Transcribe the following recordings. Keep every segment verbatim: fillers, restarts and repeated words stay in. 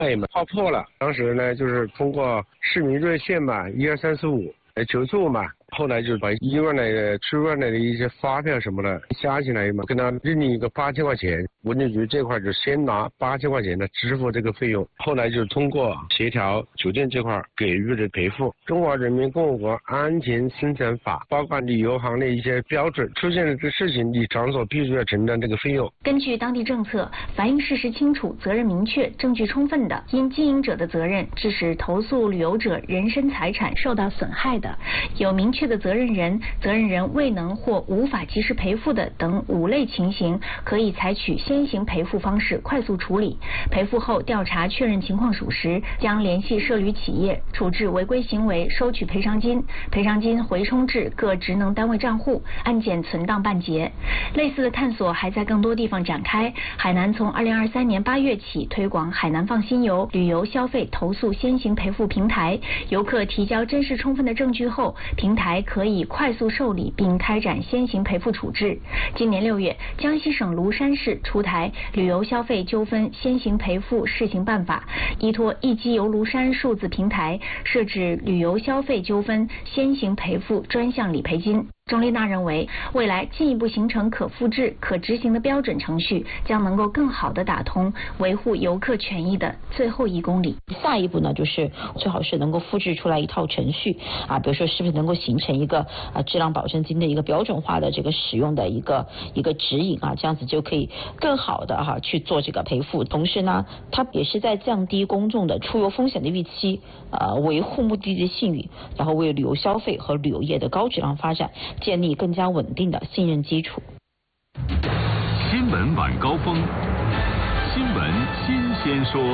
爱嘛划破了。当时呢，就是通过市民热线嘛，一二三四五来求助嘛。后来就把医院的出院的一些发票什么的加起来嘛，跟他认领一个八千块钱。民政局这块就先拿八千块钱的支付这个费用，后来就通过协调酒店这块给予的赔付。中华人民共和国安全生产法包括旅游行的一些标准，出现了这事情，你场所必须要承担这个费用。 根据当地政策，反映事实清楚、责任明确、证据充分的，因经营者的责任致使投诉旅游者人身财产受到损害的，有明确的责任人、责任人未能或无法及时赔付的等五类情形，可以采取先行赔付方式快速处理。赔付后调查确认情况属实，将联系涉旅企业处置违规行为，收取赔偿金，赔偿金回充至各职能单位账户，案件存档办结。类似的探索还在更多地方展开。海南从二零二三年八月起推广海南放心游旅游消费投诉先行赔付平台，游客提交真实充分的证据后，平台可以快速受理并开展先行赔付处置。今年六月，江西省庐山市出台旅游消费纠纷先行赔付试行办法，依托一机游庐山数字平台，设置旅游消费纠纷先行赔付专项理赔金。钟丽娜认为，未来进一步形成可复制、可执行的标准程序，将能够更好地打通维护游客权益的最后一公里。 下一步呢，就是最好是能够复制出来一套程序啊，比如说是不是能够形成一个啊质量保证金的一个标准化的这个使用的一个一个指引啊，这样子就可以更好的哈、啊、去做这个赔付。同时呢，它也是在降低公众的出游风险的预期，呃，维护目的地信誉，然后为旅游消费和旅游业的高质量发展建立更加稳定的信任基础。 新闻晚高峰，新闻新鲜说。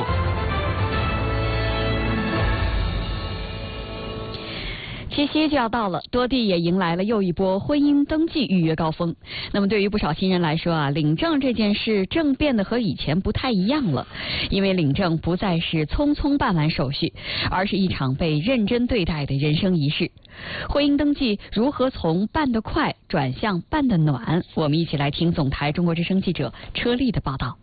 七夕就要到了，多地也迎来了又一波婚姻登记预约高峰。那么对于不少新人来说啊，领证这件事正变得和以前不太一样了，因为领证不再是匆匆办完手续，而是一场被认真对待的人生仪式。婚姻登记如何从办得快转向办得暖？我们一起来听总台中国之声记者车丽的报道。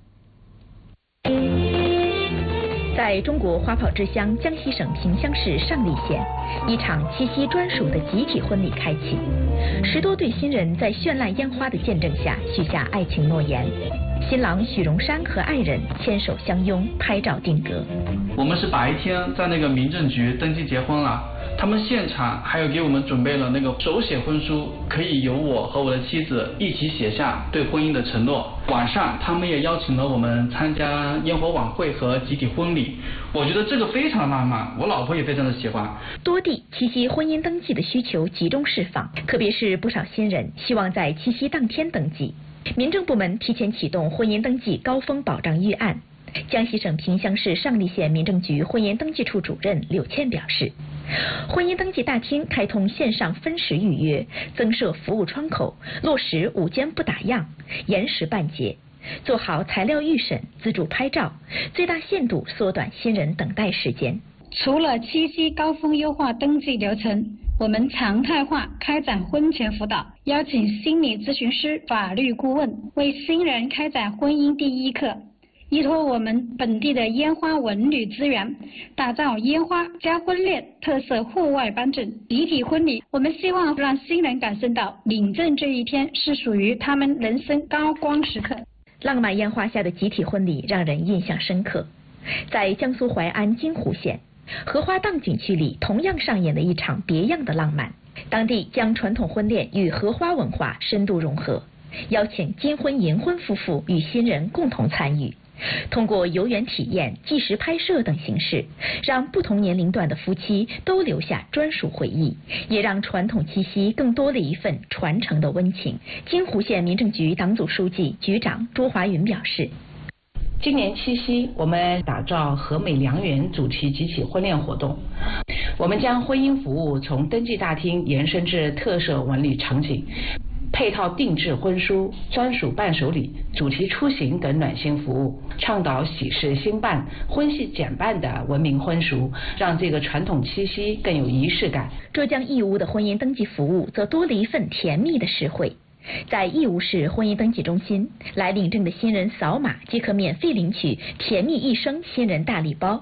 在中国花炮之乡江西省萍乡市上栗县，一场七夕专属的集体婚礼开启。十多对新人在绚烂烟花的见证下许下爱情诺言。新郎许荣山和爱人牵手相拥，拍照定格。 我们是白天在那个民政局登记结婚了，他们现场还有给我们准备了那个手写婚书，可以由我和我的妻子一起写下对婚姻的承诺。晚上他们也邀请了我们参加烟火晚会和集体婚礼，我觉得这个非常浪漫，我老婆也非常的喜欢。 多地七夕婚姻登记的需求集中释放，特别是不少新人希望在七夕当天登记。民政部门提前启动婚姻登记高峰保障预案。江西省萍乡市上栗县民政局婚姻登记处主任柳倩表示，婚姻登记大厅开通线上分时预约，增设服务窗口，落实午间不打烊、延时办结，做好材料预审、自助拍照，最大限度缩短新人等待时间。 除了七夕高峰优化登记流程，我们常态化开展婚前辅导，邀请心理咨询师、法律顾问为新人开展婚姻第一课。依托我们本地的烟花文旅资源，打造烟花加婚恋特色户外颁证集体婚礼。我们希望让新人感受到领证这一天是属于他们人生高光时刻。 浪漫烟花下的集体婚礼让人印象深刻。在江苏淮安金湖县荷花荡景区里，同样上演了一场别样的浪漫。当地将传统婚恋与荷花文化深度融合，邀请金婚银婚夫妇与新人共同参与，通过游园体验、纪实拍摄等形式，让不同年龄段的夫妻都留下专属回忆，也让传统七夕更多了一份传承的温情。金湖县民政局党组书记、局长朱华云表示， 今年七夕，我们打造和美良缘主题集体婚恋活动。我们将婚姻服务从登记大厅延伸至特色文旅场景，配套定制婚书、专属伴手礼、主题出行等暖心服务，倡导喜事兴办、婚系简办的文明婚俗，让这个传统七夕更有仪式感。 浙江义乌的婚姻登记服务则多了一份甜蜜的实惠。在义乌市婚姻登记中心，来领证的新人扫码即可免费领取甜蜜一生新人大礼包，